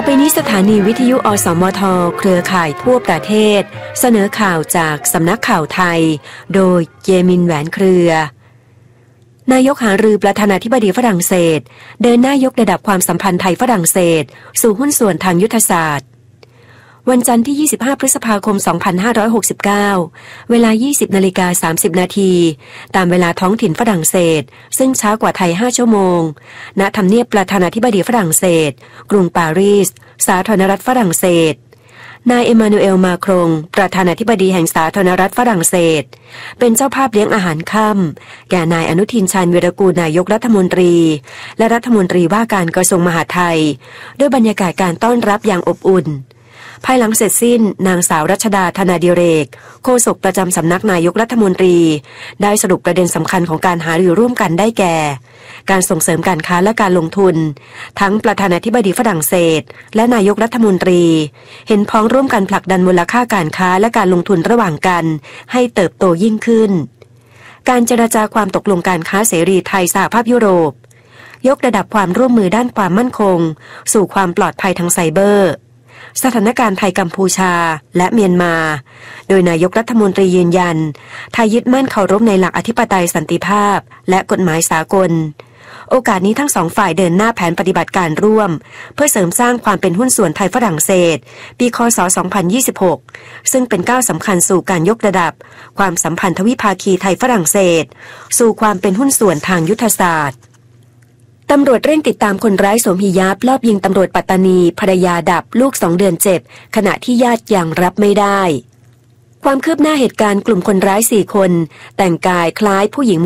ไปนี้สถานีวิทยุอสมทเครือข่ายทั่วประเทศเสนอข่าวจากสำนักข่าวไทยโดยเยมินแหวนเครือนายกหารือประธานาธิบดีฝรั่งเศสเดินหน้ายกระดับความสัมพันธ์ไทยฝรั่งเศสสู่หุ้นส่วนทางยุทธศาสตร์วันจันทร์ที่ 25 พฤษภาคม 2569 เวลา 20:30 นาทีตามเวลาท้องถิ่นฝรั่งเศสซึ่งช้ากว่าไทย 5 ชั่วโมงณทำเนียบประธานาธิบดีฝรั่งเศสกรุงปารีสสาธารณรัฐฝรั่งเศสนายเอมานูเอลมาครงประธานาธิบดีแห่งสาธารณรัฐฝรั่งเศสเป็นเจ้าภาพเลี้ยงอาหารค่ำแก่นายอนุทินชาญวีรกูลนายกรัฐมนตรีและรัฐมนตรีว่าการกระทรวงมหาดไทยด้วยบรรยากาศการต้อนรับอย่างอบอุ่นภายหลังเสร็จสิ้นนางสาวรัชดาธนาดิเรกโฆษกประจำสำนักนายกรัฐมนตรีได้สรุปประเด็นสำคัญของการหารือร่วมกันได้แก่การส่งเสริมการค้าและการลงทุนทั้งประธานาธิบดีฝรั่งเศสและนายกรัฐมนตรีเห็นพ้องร่วมกันผลักดันมูลค่าการค้าและการลงทุนระหว่างกันให้เติบโตยิ่งขึ้นการเจรจาความตกลงการค้าเสรีไทยสหภาพยุโรปยกระดับความร่วมมือด้านความมั่นคงสู่ความปลอดภัยทางไซเบอร์สถานการณ์ไทยกัมพูชาและเมียนมาโดยนายกรัฐมนตรียืนยันไทยยึดมั่นเคารพในหลักอธิปไตยสันติภาพและกฎหมายสากลโอกาสนี้ทั้งสองฝ่ายเดินหน้าแผนปฏิบัติการร่วมเพื่อเสริมสร้างความเป็นหุ้นส่วนไทยฝรั่งเศสปีค.ศ. 2026ซึ่งเป็นก้าวสำคัญสู่การยกระดับความสัมพันธ์ทวิภาคีไทยฝรั่งเศสสู่ความเป็นหุ้นส่วนทางยุทธศาสตร์ตำรวจเร่งติดตามคนร้ายสวมหิญาบลอบยิงตำรวจปัตตานีภรรยาดับลูก2 เดือนเจ็บขณะที่ญาติยังรับไม่ได้ความคืบหน้าเหตุการณ์กลุ่มคนร้าย4 คนแต่งกายคล้ายผู้หญิง